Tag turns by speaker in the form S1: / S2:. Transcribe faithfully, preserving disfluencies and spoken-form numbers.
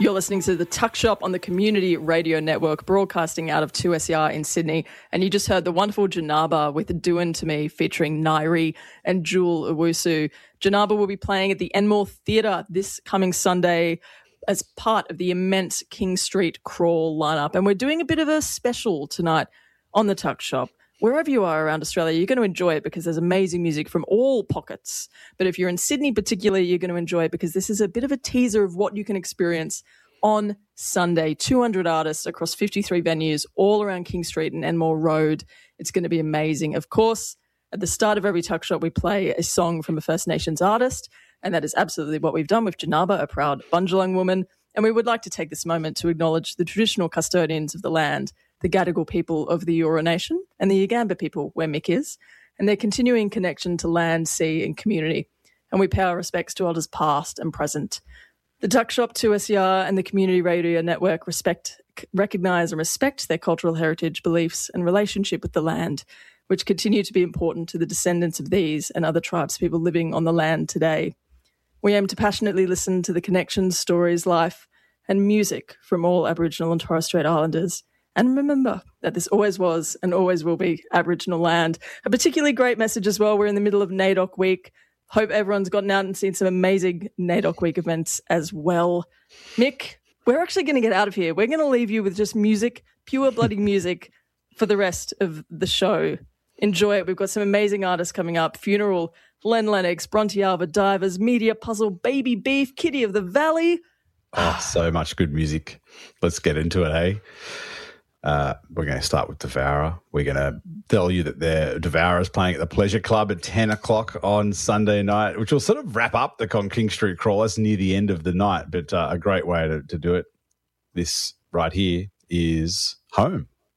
S1: You're listening to The Tuck Shop on the Community Radio Network, broadcasting out of two S E R in Sydney. And you just heard the wonderful Janaba with Doin' To Me featuring Nairi and Jewel Owusu. Janaba will be playing at the Enmore Theatre this coming Sunday as part of the immense King Street Crawl lineup. And we're doing a bit of a special tonight on The Tuck Shop. Wherever you are around Australia, you're going to enjoy it because there's amazing music from all pockets. But if you're in Sydney particularly, you're going to enjoy it because this is a bit of a teaser of what you can experience on Sunday. two hundred artists across fifty-three venues all around King Street and Enmore Road. It's going to be amazing. Of course, at the start of every Tuck Shop, we play a song from a First Nations artist, and that is absolutely what we've done with Janaba, a proud Bundjalung woman. And we would like to take this moment to acknowledge the traditional custodians of the land, the Gadigal people of the Eora Nation and the Yagamba people where Mick is, and their continuing connection to land, sea and community. And we pay our respects to elders past and present. The Tuck Shop, two S E R and the Community Radio Network respect, recognise and respect their cultural heritage, beliefs and relationship with the land, which continue to be important to the descendants of these and other tribes people living on the land today. We aim to passionately listen to the connections, stories, life and music from all Aboriginal and Torres Strait Islanders. And remember that this always was and always will be Aboriginal land. A particularly great message as well. We're in the middle of NAIDOC Week. Hope everyone's gotten out and seen some amazing NAIDOC Week events as well. Mick, we're actually going to get out of here. We're going to leave you with just music, pure bloody music for the rest of the show. Enjoy it. We've got some amazing artists coming up. Funeral, Len Lennox, Bronte Alva, Divers, Media Puzzle, Baby Beef, Kitty of the Valley.
S2: Oh, so much good music. Let's get into it, hey? Uh, we're going to start with Devourer. We're going to tell you that the Devourer is playing at the Pleasure Club at ten o'clock on Sunday night, which will sort of wrap up the Con King Street Crawl. That's near the end of the night, but uh, a great way to, to do it. This right here is Home.